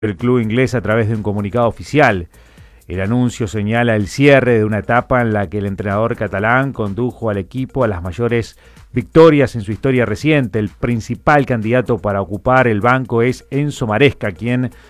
El club inglés a través de un comunicado oficial. El anuncio señala el cierre de una etapa en la que el entrenador catalán condujo al equipo a las mayores victorias en su historia reciente. El principal candidato para ocupar el banco es Enzo Maresca, quien